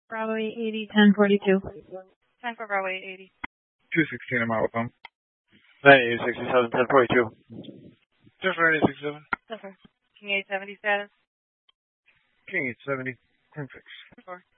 Bravo 880, 1042. 10 for Bravo 880. 216, I'm out with them. 9867, 1042. Different 867. Different. King 870 status. King 870, 10-6. 4.